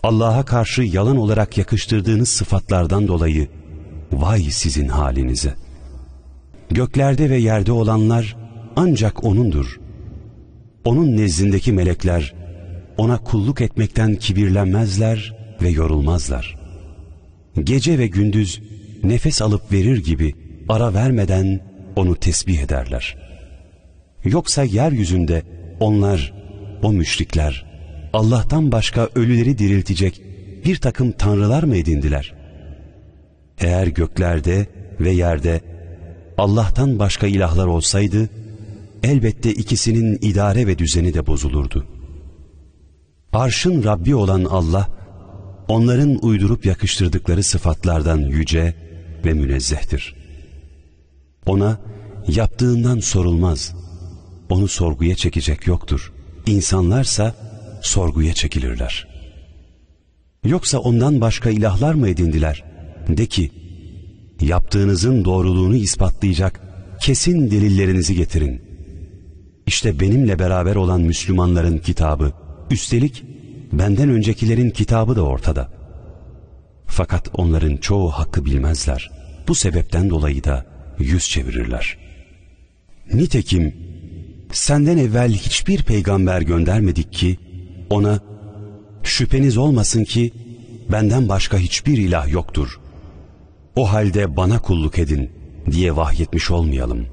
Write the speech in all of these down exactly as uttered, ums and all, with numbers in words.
Allah'a karşı yalan olarak yakıştırdığınız sıfatlardan dolayı vay sizin halinize. Göklerde ve yerde olanlar ancak O'nundur. O'nun nezdindeki melekler O'na kulluk etmekten kibirlenmezler ve yorulmazlar. Gece ve gündüz nefes alıp verir gibi ara vermeden O'nu tesbih ederler. Yoksa yeryüzünde onlar, o müşrikler, Allah'tan başka ölüleri diriltecek bir takım tanrılar mı edindiler? Eğer göklerde ve yerde Allah'tan başka ilahlar olsaydı, elbette ikisinin idare ve düzeni de bozulurdu. Arşın Rabbi olan Allah, onların uydurup yakıştırdıkları sıfatlardan yüce ve münezzehtir. Ona yaptığından sorulmaz, onu sorguya çekecek yoktur. İnsanlarsa sorguya çekilirler. Yoksa ondan başka ilahlar mı edindiler? De ki, yaptığınızın doğruluğunu ispatlayacak kesin delillerinizi getirin. İşte benimle beraber olan Müslümanların kitabı, üstelik benden öncekilerin kitabı da ortada. Fakat onların çoğu hakkı bilmezler. Bu sebepten dolayı da yüz çevirirler. Nitekim senden evvel hiçbir peygamber göndermedik ki ona şüpheniz olmasın ki benden başka hiçbir ilah yoktur, o halde bana kulluk edin diye vahyetmiş olmayalım.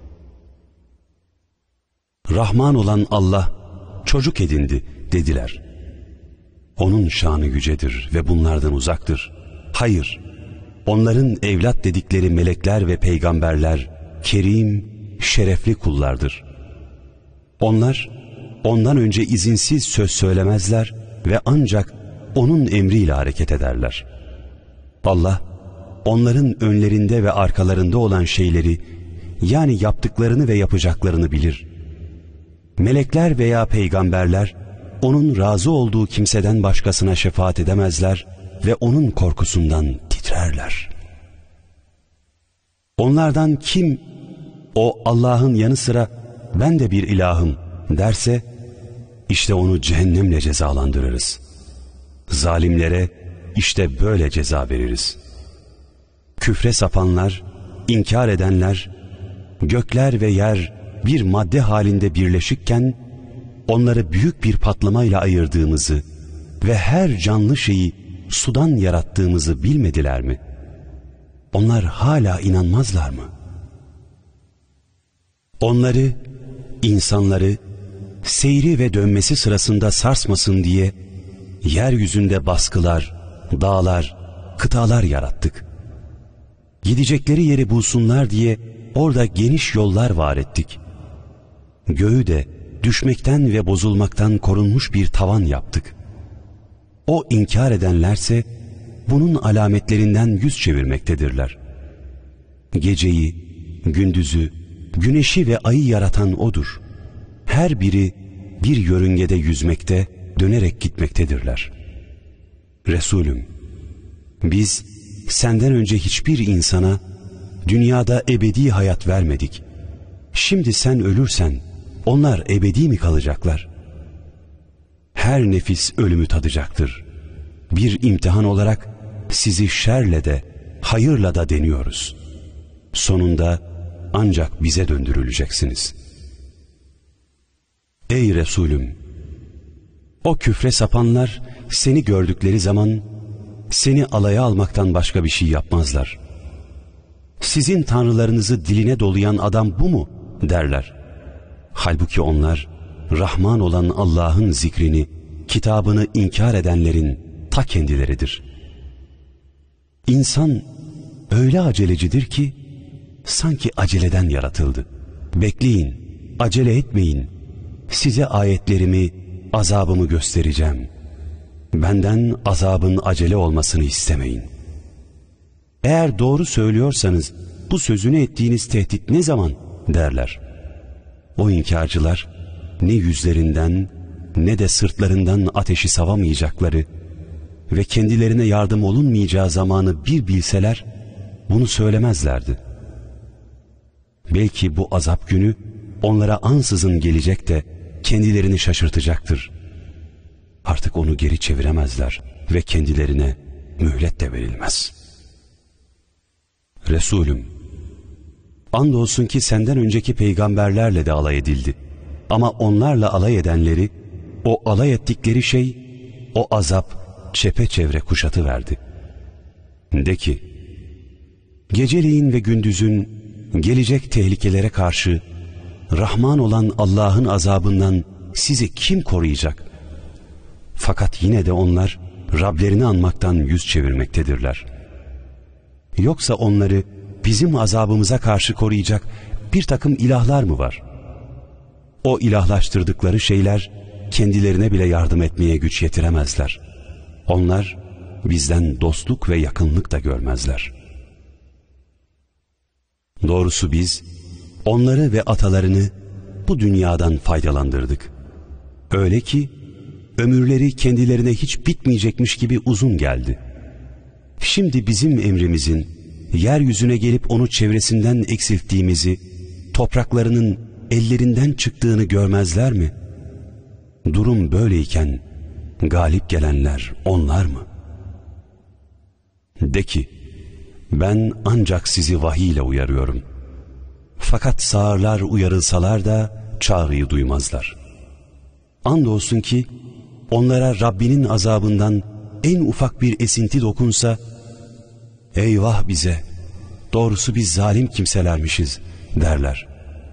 Rahman olan Allah çocuk edindi dediler. Onun şanı yücedir ve bunlardan uzaktır. Hayır, onların evlat dedikleri melekler ve peygamberler kerim, şerefli kullardır. Onlar ondan önce izinsiz söz söylemezler ve ancak onun emriyle hareket ederler. Allah onların önlerinde ve arkalarında olan şeyleri, yani yaptıklarını ve yapacaklarını bilir. Melekler veya peygamberler onun razı olduğu kimseden başkasına şefaat edemezler ve onun korkusundan titrerler. Onlardan kim o Allah'ın yanı sıra ben de bir ilahım derse, işte onu cehennemle cezalandırırız. Zalimlere işte böyle ceza veririz. Küfre sapanlar, inkar edenler, gökler ve yer bir madde halinde birleşikken, onları büyük bir patlamayla ayırdığımızı ve her canlı şeyi sudan yarattığımızı bilmediler mi? Onlar hala inanmazlar mı? Onları, insanları, seyri ve dönmesi sırasında sarsmasın diye, yeryüzünde baskılar, dağlar, kıtalar yarattık. Gidecekleri yeri bulsunlar diye orada geniş yollar var ettik. Göğü de düşmekten ve bozulmaktan korunmuş bir tavan yaptık. O inkar edenlerse bunun alametlerinden yüz çevirmektedirler. Geceyi, gündüzü, güneşi ve ayı yaratan O'dur. Her biri bir yörüngede yüzmekte, dönerek gitmektedirler. Resulüm, biz senden önce hiçbir insana dünyada ebedi hayat vermedik. Şimdi sen ölürsen onlar ebedi mi kalacaklar? Her nefis ölümü tadacaktır. Bir imtihan olarak sizi şerle de hayırla da deniyoruz. Sonunda ancak bize döndürüleceksiniz. Ey Resulüm! O küfre sapanlar seni gördükleri zaman seni alaya almaktan başka bir şey yapmazlar. Sizin tanrılarınızı diline dolayan adam bu mu derler. Halbuki onlar Rahman olan Allah'ın zikrini, kitabını inkar edenlerin ta kendileridir. İnsan öyle acelecidir ki sanki aceleden yaratıldı. Bekleyin, acele etmeyin. Size ayetlerimi, azabımı göstereceğim. Benden azabın acele olmasını istemeyin. Eğer doğru söylüyorsanız bu sözünü ettiğiniz tehdit ne zaman derler. O inkarcılar ne yüzlerinden ne de sırtlarından ateşi savamayacakları ve kendilerine yardım olunmayacağı zamanı bir bilseler bunu söylemezlerdi. Belki bu azap günü onlara ansızın gelecek de kendilerini şaşırtacaktır. Artık onu geri çeviremezler. ve kendilerine mühlet de verilmez. Resulüm, andolsun ki senden önceki peygamberlerle de alay edildi. Ama onlarla alay edenleri, o alay ettikleri şey, o azap çepeçevre kuşatıverdi. De ki, geceleyin ve gündüzün gelecek tehlikelere karşı Rahman olan Allah'ın azabından sizi kim koruyacak? Fakat yine de onlar Rablerini anmaktan yüz çevirmektedirler. Yoksa onları bizim azabımıza karşı koruyacak bir takım ilahlar mı var? O ilahlaştırdıkları şeyler kendilerine bile yardım etmeye güç yetiremezler. Onlar bizden dostluk ve yakınlık da görmezler. Doğrusu biz onları ve atalarını bu dünyadan faydalandırdık. Öyle ki ömürleri kendilerine hiç bitmeyecekmiş gibi uzun geldi. Şimdi bizim emrimizin yeryüzüne gelip onu çevresinden eksilttiğimizi, topraklarının ellerinden çıktığını görmezler mi? Durum böyleyken galip gelenler onlar mı? De ki, ben ancak sizi vahiy ile uyarıyorum. Fakat sağırlar uyarılsalar da çağrıyı duymazlar. Andolsun ki onlara Rabbinin azabından en ufak bir esinti dokunsa, eyvah bize, doğrusu biz zalim kimselermişiz derler.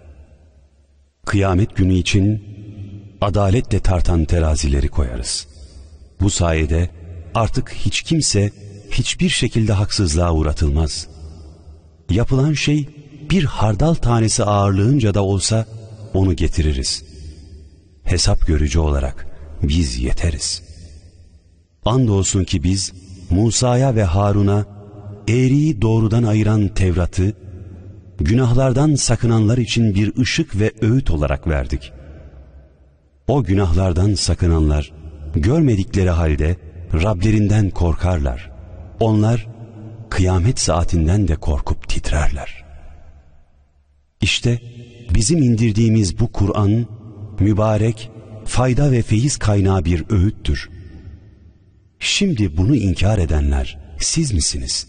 Kıyamet günü için adaletle tartan terazileri koyarız. Bu sayede artık hiç kimse hiçbir şekilde haksızlığa uğratılmaz. Yapılan şey bir hardal tanesi ağırlığınca da olsa onu getiririz. Hesap görücü olarak biz yeteriz. Andolsun ki biz Musa'ya ve Harun'a eğriyi doğrudan ayıran Tevrat'ı, günahlardan sakınanlar için bir ışık ve öğüt olarak verdik. O günahlardan sakınanlar, görmedikleri halde Rablerinden korkarlar. Onlar, kıyamet saatinden de korkup titrerler. İşte bizim indirdiğimiz bu Kur'an, mübarek, fayda ve feyiz kaynağı bir öğüttür. Şimdi bunu inkar edenler siz misiniz?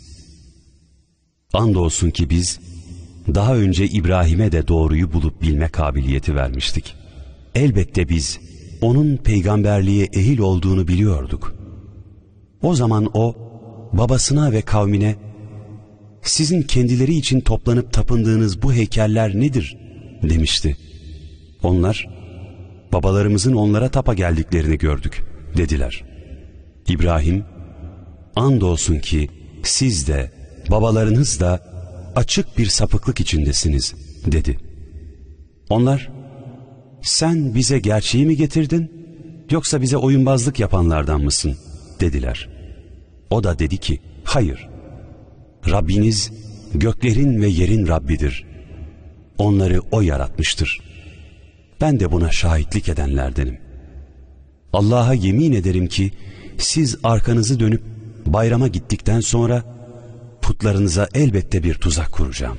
Andolsun ki biz, daha önce İbrahim'e de doğruyu bulup bilme kabiliyeti vermiştik. Elbette biz, onun peygamberliğe ehil olduğunu biliyorduk. O zaman o, babasına ve kavmine, sizin kendileri için toplanıp tapındığınız bu heykeller nedir demişti. Onlar, babalarımızın onlara tapa geldiklerini gördük dediler. İbrahim, andolsun ki siz de babalarınız da açık bir sapıklık içindesiniz dedi. Onlar, sen bize gerçeği mi getirdin yoksa bize oyunbazlık yapanlardan mısın dediler. O da dedi ki, hayır, Rabbiniz göklerin ve yerin Rabbidir. Onları O yaratmıştır. Ben de buna şahitlik edenlerdenim. Allah'a yemin ederim ki siz arkanızı dönüp bayrama gittikten sonra putlarınıza elbette bir tuzak kuracağım.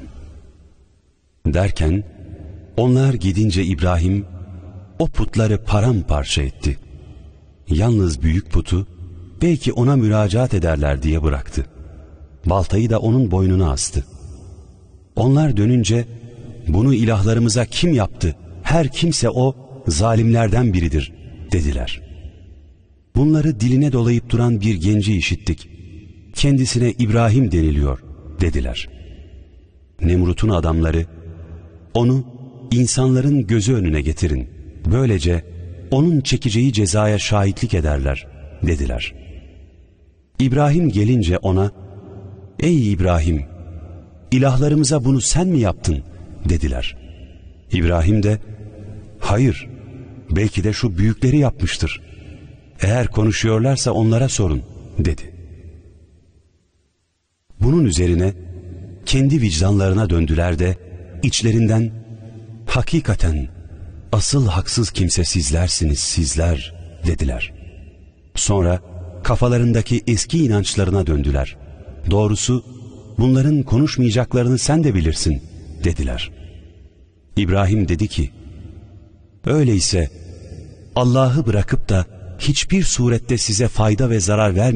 Derken onlar gidince İbrahim o putları paramparça etti. Yalnız büyük putu belki ona müracaat ederler diye bıraktı. Baltayı da onun boynuna astı. Onlar dönünce bunu ilahlarımıza kim yaptı? Her kimse o zalimlerden biridir dediler. Bunları diline dolayıp duran bir genci işittik. Kendisine İbrahim deniliyor dediler. Nemrut'un adamları, onu insanların gözü önüne getirin. Böylece onun çekeceği cezaya şahitlik ederler dediler. İbrahim gelince ona, ey İbrahim, ilahlarımıza bunu sen mi yaptın dediler. İbrahim de, hayır, belki de şu büyükleri yapmıştır. Eğer konuşuyorlarsa onlara sorun dedi. Bunun üzerine kendi vicdanlarına döndüler de içlerinden, hakikaten asıl haksız kimse sizlersiniz sizler dediler. Sonra kafalarındaki eski inançlarına döndüler. Doğrusu bunların konuşmayacaklarını sen de bilirsin dediler. İbrahim dedi ki, öyleyse Allah'ı bırakıp da hiçbir surette size fayda ve zarar vermeyecek